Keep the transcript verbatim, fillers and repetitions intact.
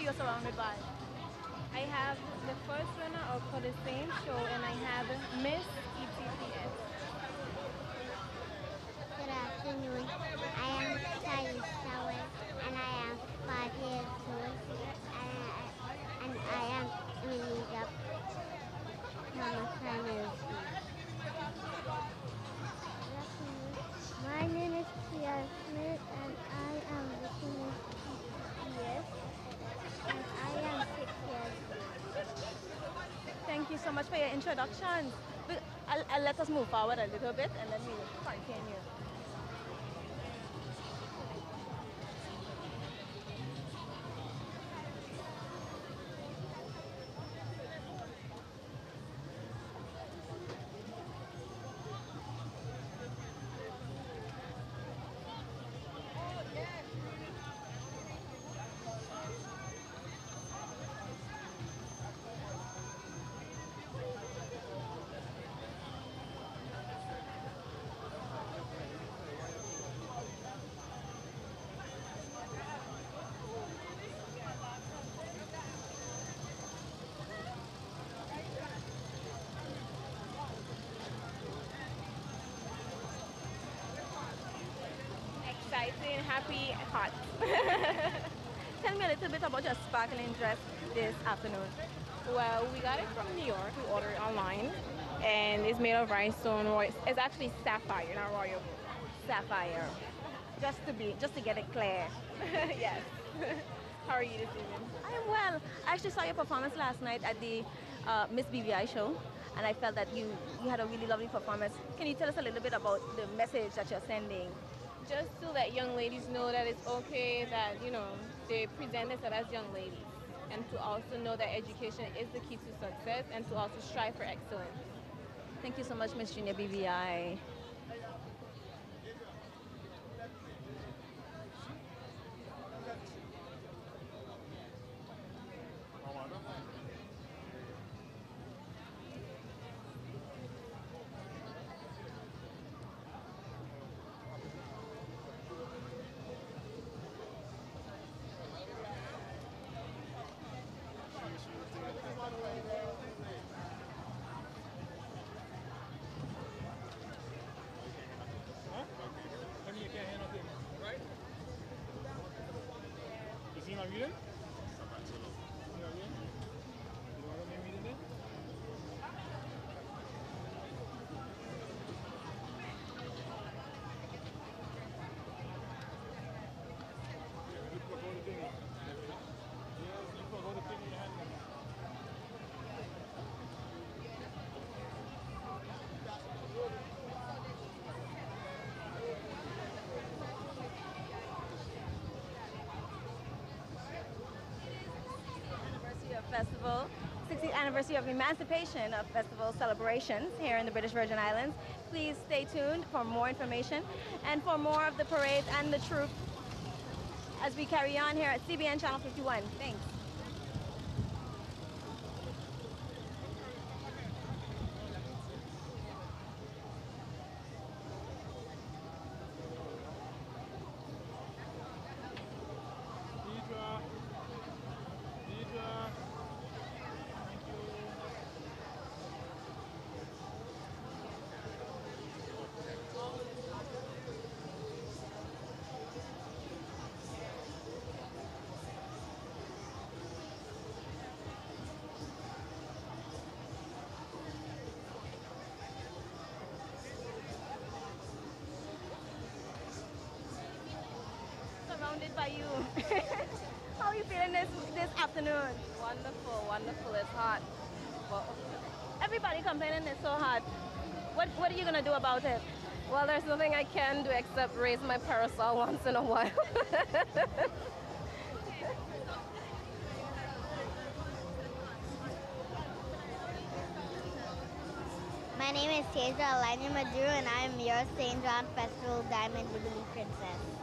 you're surrounded by? I have the first runner up for the same show, and I have Miss E T P S. Good afternoon. I am Thaisa West and I am five years old and I, and I am in need of Thomas Primary School. Good afternoon. My name is Tia Smith and I am looking at Yes and I am six years old. Thank you so much for your introductions. But I'll, I'll let us move forward a little bit and then we'll continue. Exciting, happy, hot. Tell me a little bit about your sparkling dress this afternoon. Well, we got it from New York. We ordered it online, and it's made of rhinestone. Roy- It's actually sapphire, not royal blue. Sapphire. Just to be, just to get it clear. Yes. How are you this evening? I am well. I actually saw your performance last night at the uh, Miss B V I show, and I felt that you, you had a really lovely performance. Can you tell us a little bit about the message that you're sending? Just to let young ladies know that it's okay that, you know, they present themselves as young ladies. And to also know that education is the key to success and to also strive for excellence. Thank you so much, Miss Junior B V I. ¿Y si me olviden? ¿Si me olviden? ¿Y luego me olviden? Look for the thing. Yes, look for the thing in your hand. Anniversary of festival, sixtieth anniversary of emancipation of festival celebrations here in the British Virgin Islands. Please stay tuned for more information and for more of the parade and the troop as we carry on here at C B N Channel fifty-one. Thanks. Deidre. Deidre. Thank you. Surrounded by you. How are you feeling this this afternoon? Wonderful, wonderful. It's hot. Well, Everybody complaining it's so hot. What what are you gonna do about it? well, there's nothing I can do except raise my parasol once in a while. My name is Tasia Alanya Maduro and I am your Saint John Festival Diamond Jubilee Princess.